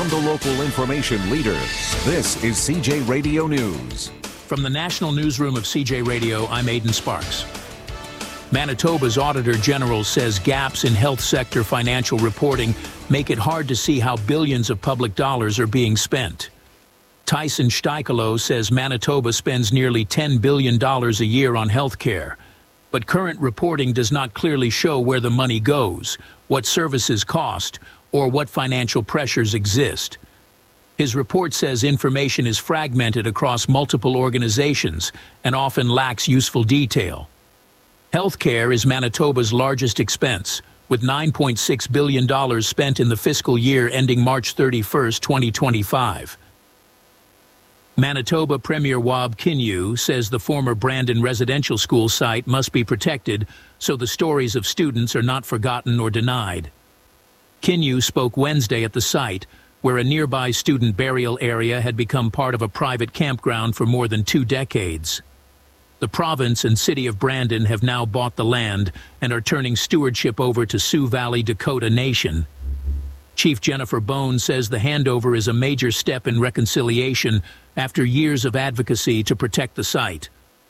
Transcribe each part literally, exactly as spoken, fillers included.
From the local information leader, this is C J Radio News. From the National Newsroom of C J Radio, I'm Aidan Sparks. Manitoba's Auditor General says gaps in health sector financial reporting make it hard to see how billions of public dollars are being spent. Tyson Steikelo says Manitoba spends nearly ten billion dollars a year on health care, but current reporting does not clearly show where the money goes, what services cost, or what financial pressures exist. His report says information is fragmented across multiple organizations and often lacks useful detail. Healthcare is Manitoba's largest expense, with nine point six billion dollars spent in the fiscal year ending March thirty-first, twenty twenty-five. Manitoba Premier Wab Kinew says the former Brandon Residential School site must be protected so the stories of students are not forgotten or denied. Kinew spoke Wednesday at the site, where a nearby student burial area had become part of a private campground for more than two decades. The province and city of Brandon have now bought the land and are turning stewardship over to Sioux Valley Dakota Nation. Chief Jennifer Bone says the handover is a major step in reconciliation after years of advocacy to protect the site.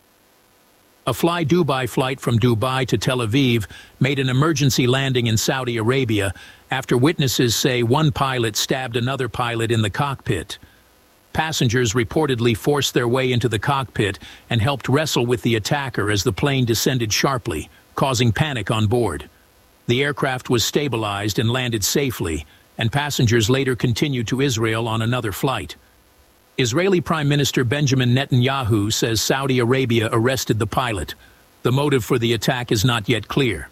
A Fly Dubai flight from Dubai to Tel Aviv made an emergency landing in Saudi Arabia after witnesses say one pilot stabbed another pilot in the cockpit. Passengers reportedly forced their way into the cockpit and helped wrestle with the attacker as the plane descended sharply, causing panic on board. The aircraft was stabilized and landed safely, and passengers later continued to Israel on another flight. Israeli Prime Minister Benjamin Netanyahu says Saudi Arabia arrested the pilot. The motive for the attack is not yet clear.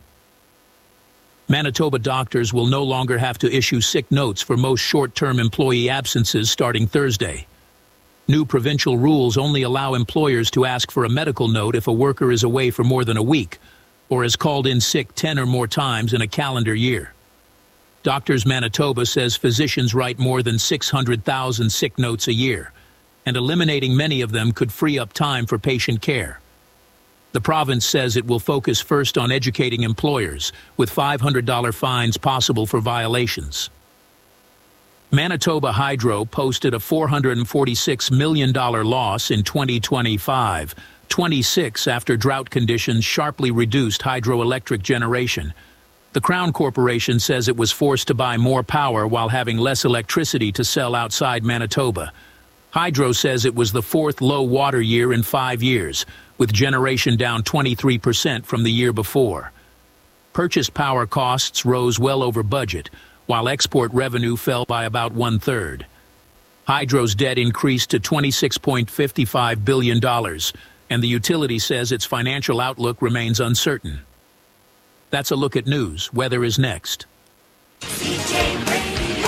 Manitoba doctors will no longer have to issue sick notes for most short-term employee absences starting Thursday. New provincial rules only allow employers to ask for a medical note if a worker is away for more than a week or has called in sick ten or more times in a calendar year. Doctors Manitoba says physicians write more than six hundred thousand sick notes a year, and eliminating many of them could free up time for patient care. The province says it will focus first on educating employers, with five hundred dollar fines possible for violations. Manitoba Hydro posted a four hundred forty-six million dollar loss in twenty twenty-five, twenty-six after drought conditions sharply reduced hydroelectric generation. The Crown Corporation says it was forced to buy more power while having less electricity to sell outside Manitoba. Hydro says it was the fourth low water year in five years, with generation down twenty-three percent from the year before. Purchased power costs rose well over budget, while export revenue fell by about one-third. Hydro's debt increased to twenty-six point five five billion dollars, and the utility says its financial outlook remains uncertain. That's a look at news. Weather is next. C J Radio,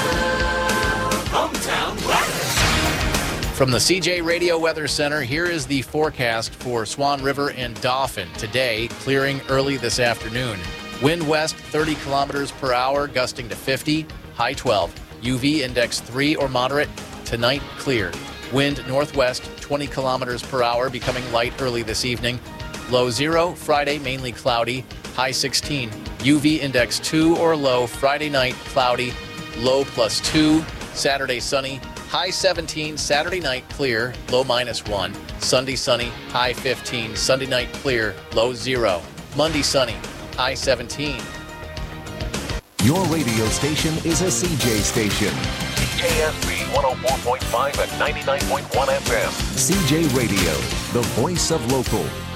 Hometown Weather. From the C J Radio Weather Center, here is the forecast for Swan River and Dauphin. Today, clearing early this afternoon. Wind west thirty kilometers per hour, gusting to fifty, high twelve. U V index three or moderate. Tonight, clear. Wind northwest twenty kilometers per hour, becoming light early this evening. Low zero, Friday mainly cloudy, high sixteen. U V index two or low, Friday night cloudy, low plus two. Saturday sunny, high seventeen. Saturday night clear, low minus one. Sunday sunny, high fifteen. Sunday night clear, low zero. Monday sunny, high seventeen. Your radio station is a C J station. K S B one oh four point five and ninety-nine point one F M. C J Radio, the voice of local.